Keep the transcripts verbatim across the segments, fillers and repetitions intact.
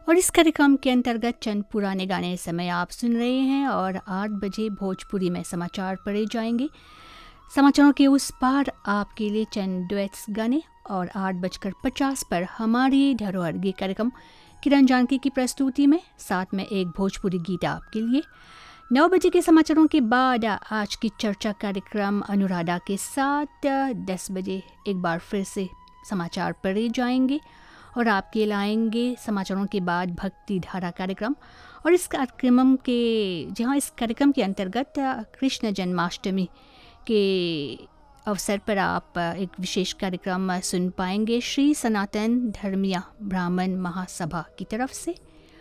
और इस कार्यक्रम के अंतर्गत चंद पुराने गाने समय आप सुन रहे हैं और आठ बजे भोजपुरी में समाचार पढ़े जाएंगे। समाचारों के उस पार आपके लिए चंद डुएट्स गाने और आठ बजकर पचास पर हमारी धरोहर ये कार्यक्रम किरण जानकी की प्रस्तुति में साथ में एक भोजपुरी गीत आपके लिए। नौ बजे के समाचारों के बाद आज की चर्चा कार्यक्रम अनुराधा के साथ। दस बजे एक बार फिर से समाचार पढ़े जाएंगे और आपके लाएंगे समाचारों के बाद भक्ति धारा कार्यक्रम। और इस कार्यक्रम के जहां इस कार्यक्रम के अंतर्गत कृष्ण जन्माष्टमी के अवसर पर आप एक विशेष कार्यक्रम सुन पाएंगे श्री सनातन धर्मीय ब्राह्मण महासभा की तरफ से।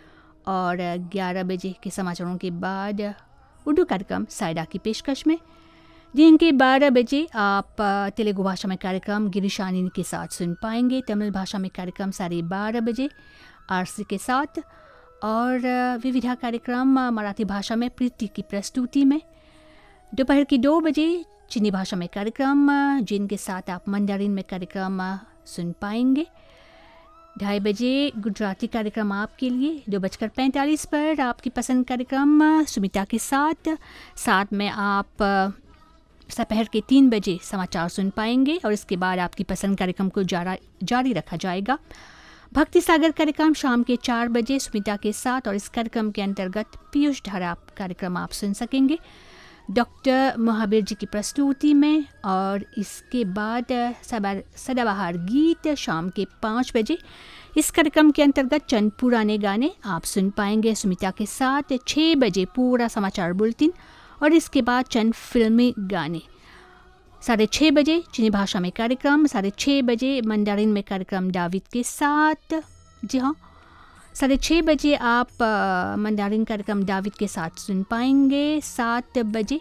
और ग्यारह बजे के समाचारों के बाद उर्दू कार्यक्रम सायदा की पेशकश में, जिनके बारह बजे आप तेलुगु भाषा में कार्यक्रम गिरिशानी के साथ सुन पाएंगे। तमिल भाषा में कार्यक्रम साढ़े बारह बजे आरसी के साथ और विविधा कार्यक्रम मराठी भाषा में प्रीति की प्रस्तुति में। दोपहर की दो बजे चीनी भाषा में कार्यक्रम जिनके साथ आप मंdarin में कार्यक्रम सुन पाएंगे। ढाई बजे गुजराती कार्यक्रम आपके लिए। दो बजकर पैंतालीस पर आपकी पसंद कार्यक्रम सुमिता के साथ साथ में आप दोपहर के तीन बजे समाचार सुन पाएंगे और इसके बाद आपकी पसंद कार्यक्रम को जारा जारी रखा जाएगा। भक्ति सागर कार्यक्रम शाम के चार बजे सुमिता के साथ और इस कार्यक्रम के अंतर्गत पीयूष धारा कार्यक्रम आप सुन सकेंगे डॉक्टर महावीर जी की प्रस्तुति में। और इसके बाद सदाबहार गीत शाम के पाँच बजे इस कार्यक्रम के अंतर्गत चंद पुराने गाने आप सुन पाएंगे सुमिता के साथ। छः बजे पूरा समाचार बुलेटिन और इसके बाद चंद फिल्मी गाने। साढ़े छः बजे चीनी भाषा में कार्यक्रम, साढ़े छः बजे मंdarin में कार्यक्रम दाविद के साथ। जी हाँ, साढ़े छः बजे आप मंdarin कार्यक्रम दाविद के साथ सुन पाएंगे। सात बजे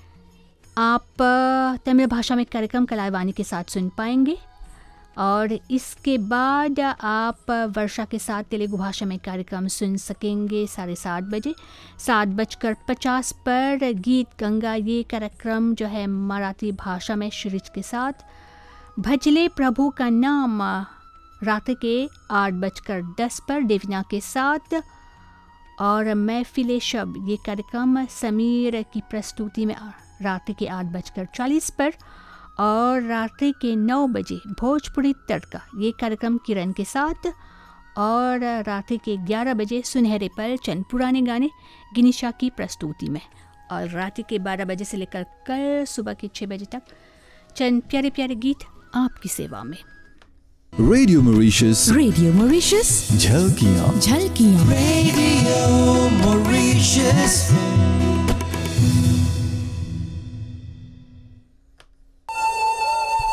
आप तमिल भाषा में कार्यक्रम कलाईवाणी के साथ सुन पाएंगे और इसके बाद आप वर्षा के साथ तेलुगु भाषा में कार्यक्रम सुन सकेंगे साढ़े सात बजे। सात बजकर पचास पर गीत गंगा ये कार्यक्रम जो है मराठी भाषा में श्रीज के साथ। भजले प्रभु का नाम रात के आठ बजकर दस पर देवना के साथ। और महफिले शब ये कार्यक्रम समीर की प्रस्तुति में रात के आठ बजकर चालीस पर। और रात्रि के नौ बजे भोजपुरी तड़का ये कार्यक्रम किरण के साथ। और रात्रि के ग्यारह बजे सुनहरे पर चंद पुराने गाने गिनिशा की प्रस्तुति में। और रात्रि के बारह बजे से लेकर कल सुबह के छः बजे तक चंद प्यारे प्यारे गीत आपकी सेवा में। Radio Mauritius, radio Mauritius, झलकियाँ झलकियाँ। Radio Mauritius.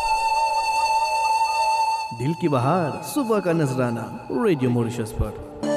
दिल की बहार सुबह का नजराना रेडियो मॉरिशस पर।